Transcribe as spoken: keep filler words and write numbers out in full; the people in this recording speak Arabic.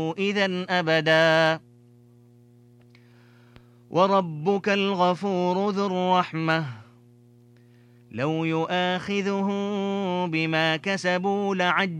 إذا أبدا وربك الغفور ذو الرحمة لو يؤاخذهم بما كسبوا لعجل